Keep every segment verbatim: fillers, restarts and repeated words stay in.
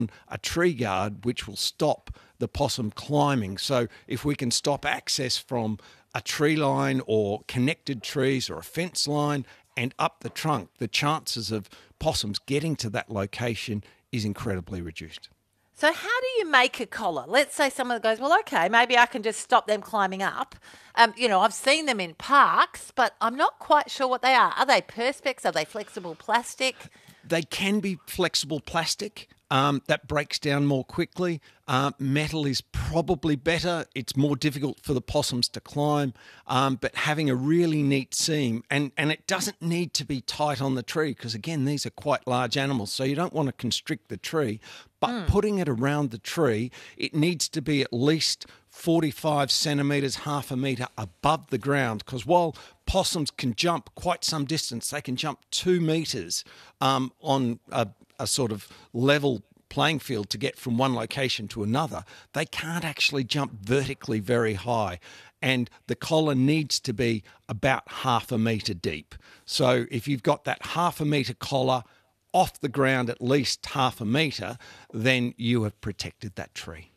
a tree guard which will stop the possum climbing. So if we can stop access from a tree line or connected trees or a fence line and up the trunk, the chances of possums getting to that location is incredibly reduced. So how do you make a collar? Let's say someone goes, well, okay, maybe I can just stop them climbing up. Um, you know, I've seen them in parks, but I'm not quite sure what they are. Are they perspex? Are they flexible plastic? They can be flexible plastic. Um, that breaks down more quickly. Uh, metal is probably better. It's more difficult for the possums to climb, um, but having a really neat seam, and, and it doesn't need to be tight on the tree because, again, these are quite large animals, so you don't want to constrict the tree, but mm. putting it around the tree, it needs to be at least forty-five centimetres, half a metre above the ground, because while possums can jump quite some distance, they can jump two metres um, on a a sort of level playing field to get from one location to another. They can't actually jump vertically very high. And the collar needs to be about half a metre deep. So if you've got that half a metre collar off the ground at least half a metre, then you have protected that tree.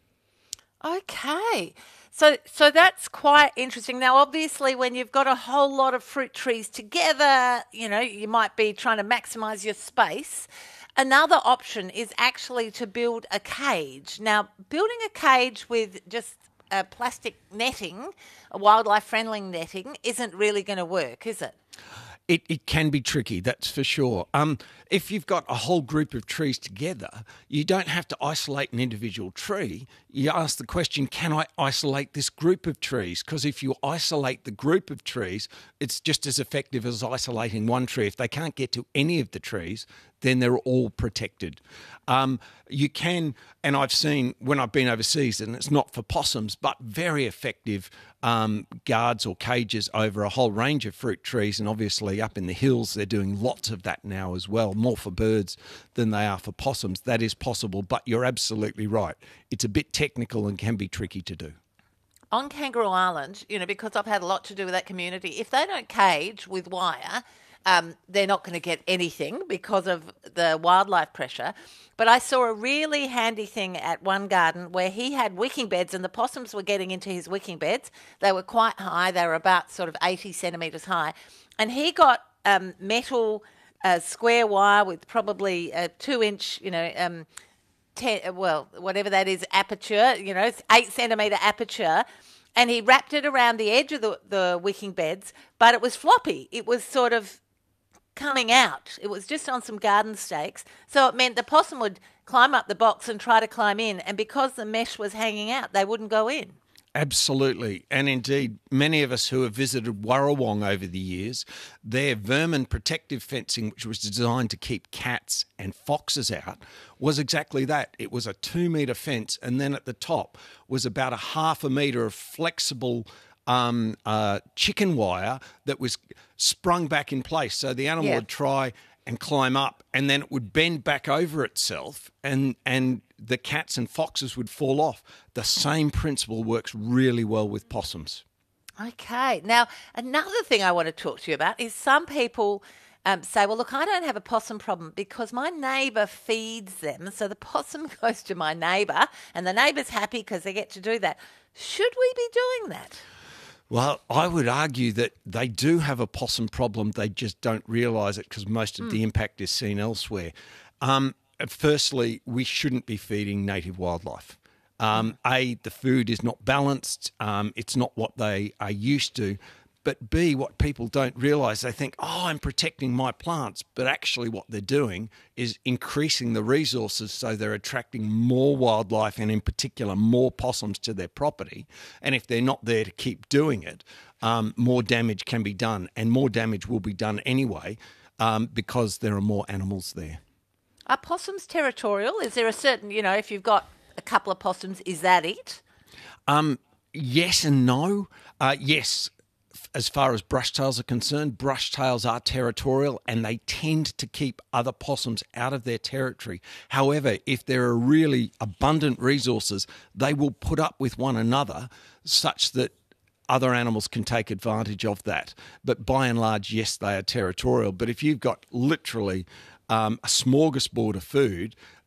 Okay. So so that's quite interesting. Now, obviously, when you've got a whole lot of fruit trees together, you know, you might be trying to maximise your space. Another option is actually to build a cage. Now, building a cage with just a plastic netting, a wildlife-friendly netting, isn't really going to work, is it? It it can be tricky, that's for sure. Um, if you've got a whole group of trees together, you don't have to isolate an individual tree. You ask the question, can I isolate this group of trees? Because if you isolate the group of trees, it's just as effective as isolating one tree. If they can't get to any of the trees, then they're all protected. Um, you can, and I've seen when I've been overseas, and it's not for possums, but very effective um, guards or cages over a whole range of fruit trees. And obviously up in the hills, they're doing lots of that now as well, more for birds than they are for possums. That is possible, but you're absolutely right. It's a bit technical and can be tricky to do. On Kangaroo Island, you know, because I've had a lot to do with that community, if they don't cage with wire, Um, they're not going to get anything because of the wildlife pressure. But I saw a really handy thing at one garden where he had wicking beds and the possums were getting into his wicking beds. They were quite high. They were about sort of eighty centimetres high. And he got um, metal uh, square wire with probably a two-inch, you know, um, ten, well, whatever that is, aperture, you know, eight centimetre aperture. And he wrapped it around the edge of the, the wicking beds, but it was floppy. It was sort of coming out. It was just on some garden stakes. So it meant the possum would climb up the box and try to climb in. And because the mesh was hanging out, they wouldn't go in. Absolutely. And indeed, many of us who have visited Warrawong over the years, their vermin protective fencing, which was designed to keep cats and foxes out, was exactly that. It was a two metre fence, and then at the top was about a half a metre of flexible um, uh, chicken wire that was sprung back in place. So the animal yeah. would try and climb up, and then it would bend back over itself, and and the cats and foxes would fall off. The same principle works really well with possums. Okay. Now, another thing I want to talk to you about is some people um, say, well, look, I don't have a possum problem because my neighbour feeds them. So the possum goes to my neighbour and the neighbour's happy because they get to do that. Should we be doing that? Well, I would argue that they do have a possum problem. They just don't realise it because most of mm. the impact is seen elsewhere. Um, firstly, we shouldn't be feeding native wildlife. Um, A, the food is not balanced. Um, it's not what they are used to. But B, what people don't realise, they think, oh, I'm protecting my plants. But actually what they're doing is increasing the resources so they're attracting more wildlife and in particular more possums to their property. And if they're not there to keep doing it, um, more damage can be done. And more damage will be done anyway um, because there are more animals there. Are possums territorial? Is there a certain, you know, if you've got a couple of possums, is that it? Um, yes and no. Uh, yes. As far as brushtails are concerned, brushtails are territorial and they tend to keep other possums out of their territory. However, if there are really abundant resources, they will put up with one another such that other animals can take advantage of that. But by and large, yes, they are territorial. But if you've got literally um, a smorgasbord of food,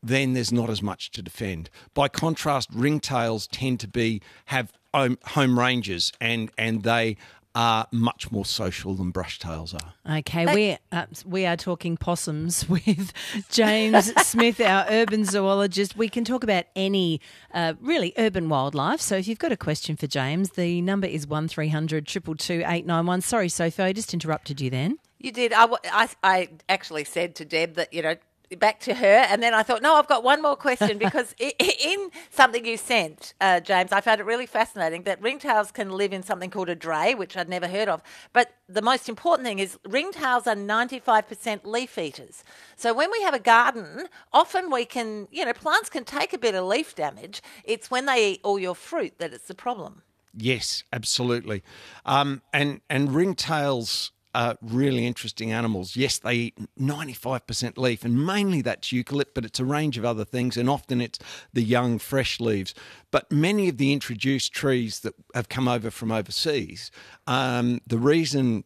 then there's not as much to defend. By contrast, ringtails tend to be have home, home ranges, and and they are much more social than brushtails are. Okay, we uh, we are talking possums with James Smith, our urban zoologist. We can talk about any uh, really urban wildlife. So if you've got a question for James, the number is one three hundred two two two eight nine one. Sorry, Sophie, I just interrupted you then. You did. I, w- I, I actually said to Deb that, you know, back to her, and then I thought, no, I've got one more question because in something you sent, uh, James, I found it really fascinating that ringtails can live in something called a dray, which I'd never heard of. But the most important thing is ringtails are ninety-five percent leaf eaters. So when we have a garden, often we can, you know, plants can take a bit of leaf damage. It's when they eat all your fruit that it's the problem. Yes, absolutely. Um, and, and ringtails are really interesting animals. Yes, they eat ninety-five percent leaf, and mainly that's eucalypt, but it's a range of other things, and often it's the young, fresh leaves. But many of the introduced trees that have come over from overseas, um, the reason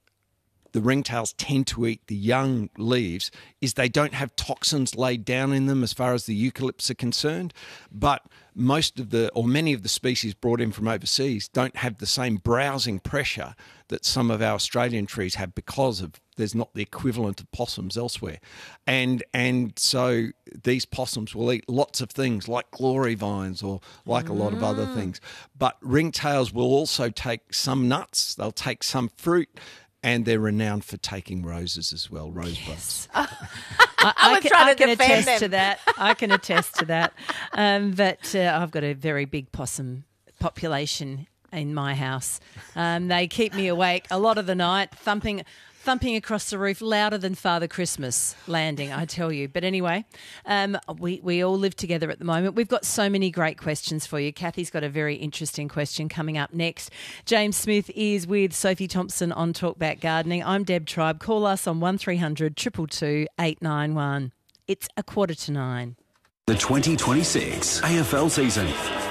the ringtails tend to eat the young leaves is they don't have toxins laid down in them as far as the eucalypts are concerned. But most of the, or many of the species brought in from overseas don't have the same browsing pressure that some of our Australian trees have because of there's not the equivalent of possums elsewhere. And and so these possums will eat lots of things like glory vines or like mm. a lot of other things. But ringtails will also take some nuts, they'll take some fruit, and they're renowned for taking roses as well, rosebuds. Yes. I, I, I was can, trying I to can defend attest them. to that. I can attest to that. Um, but uh, I've got a very big possum population in my house. Um, they keep me awake a lot of the night, thumping thumping across the roof louder than Father Christmas landing, I tell you. But anyway, um, we, we all live together at the moment. We've got so many great questions for you. Kathy's got a very interesting question coming up next. James Smith is with Sophie Thompson on Talkback Gardening. I'm Deb Tribe. Call us on one three hundred two two two eight nine one. It's a quarter to nine. The twenty twenty-six A F L season.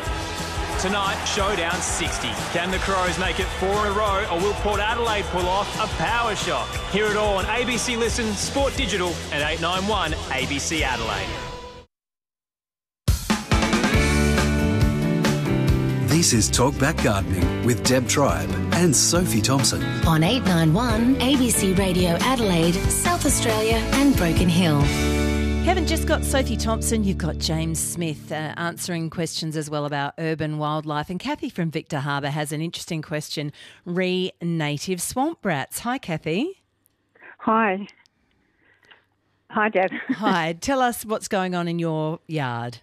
Tonight, Showdown sixty. Can the Crows make it four in a row, or will Port Adelaide pull off a power shock? Hear it all on A B C Listen, Sport Digital and eight nine one A B C Adelaide. This is Talkback Gardening with Deb Tribe and Sophie Thompson. On eight nine one A B C Radio Adelaide, South Australia and Broken Hill. Haven't just got Sophie Thompson, you've got James Smith uh, answering questions as well about urban wildlife. And Kathy from Victor Harbour has an interesting question, re native swamp rats. Hi, Kathy. Hi. Hi, Deb. Hi. Tell us what's going on in your yard.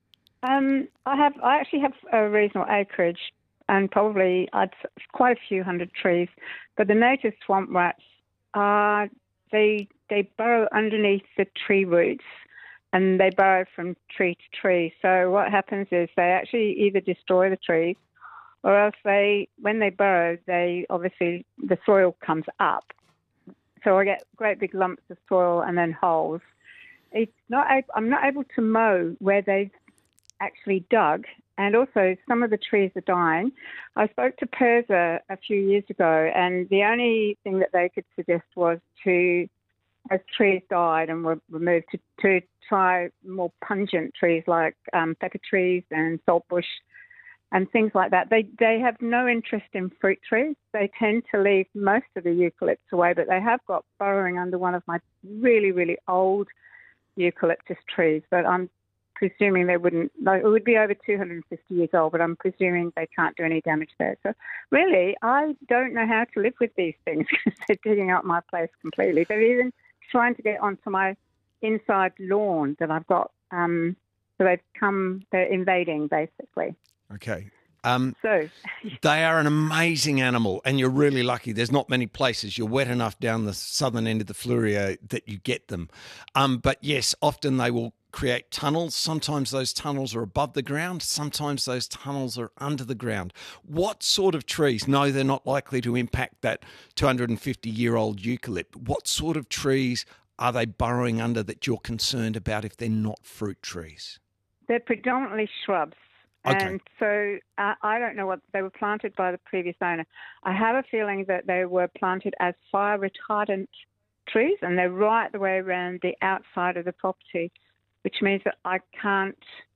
Um, I have. I actually have a reasonable acreage and probably I'd, quite a few hundred trees. But the native swamp rats are they they burrow underneath the tree roots, and they burrow from tree to tree. So what happens is they actually either destroy the trees, or else they, when they burrow, they obviously the soil comes up. So I get great big lumps of soil and then holes. It's not. I'm not able to mow where they've actually dug, and also some of the trees are dying. I spoke to PIRSA a few years ago, and the only thing that they could suggest was to, as trees died and were removed, to, to try more pungent trees like um, pepper trees and saltbush and things like that. They they have no interest in fruit trees. They tend to leave most of the eucalypts away, but they have got burrowing under one of my really, really old eucalyptus trees. But I'm presuming they wouldn't, like, it would be over two hundred fifty years old, but I'm presuming they can't do any damage there. So really, I don't know how to live with these things because they're digging up my place completely. They're even trying to get onto my inside lawn that I've got. Um, so they've come, they're invading basically. Okay. Um, so they are an amazing animal, and you're really lucky. There's not many places you're wet enough down the southern end of the Fleurieu that you get them. Um, but yes, often they will create tunnels. Sometimes those tunnels are above the ground. Sometimes those tunnels are under the ground. What sort of trees? No, they're not likely to impact that two hundred fifty year old eucalypt. What sort of trees are they burrowing under that you're concerned about if they're not fruit trees? They're predominantly shrubs. Okay. And so uh, I don't know what they were planted by the previous owner. I have a feeling that they were planted as fire retardant trees, and they're right the way around the outside of the property. which means that I can't